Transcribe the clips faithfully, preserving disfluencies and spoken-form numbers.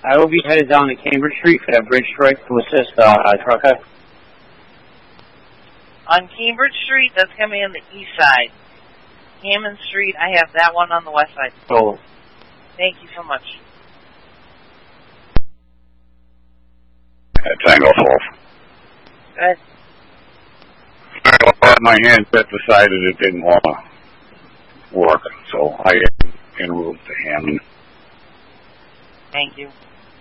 I will be headed down to Cambridge Street for that bridge strike to assist uh, uh, trucker. On Cambridge Street, that's going to be on the east side. Hammond Street, I have that one on the west side. So, thank you so much. Tango twelve. Good. I had my handset decided it didn't want to work, so I en route to Hammond. Thank you.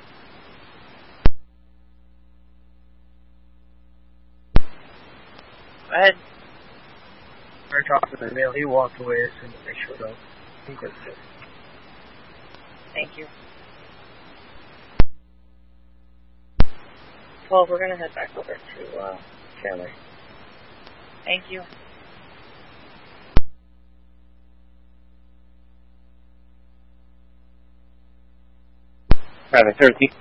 Go ahead. I talked to the mail. He walked away as soon as they showed up. He was good. Thank you. Well, we're going to head back over to uh, Chandler. Thank you. Traffic thirteen.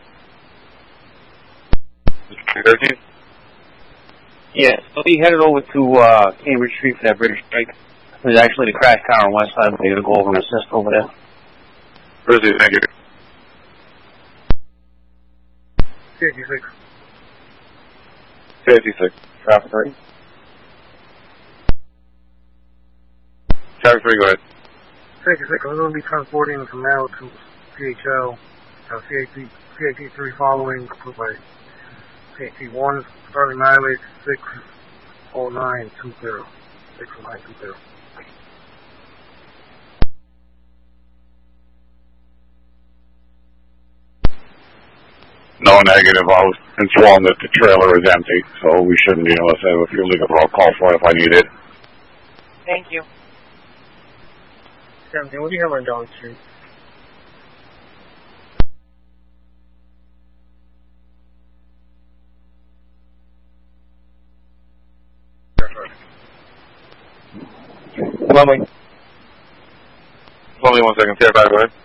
thirteen? Yeah, so he headed over to uh, Cambridge Street for that bridge strike. There's actually the crash car on West Side. We're going to go over and assist over there. Rosie, thank you. fifty-six. fifty-six. Traffic three. Traffic three, go ahead. fifty-six, I'm going to be transporting from now to C H L, uh, C H P three following, put my C H P one, starting mileage six oh nine two zero. six oh nine two zero. No negative. I was informed that the trailer is empty, so we shouldn't be unless I have a few legal I'll call for it if I need it. Thank you. seventeen, what do you have on Dollar Street? Lovely. Only one second. Stand by, go ahead.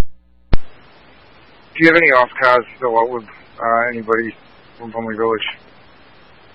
Do you have any off cars still out with uh, anybody from Plumley Village?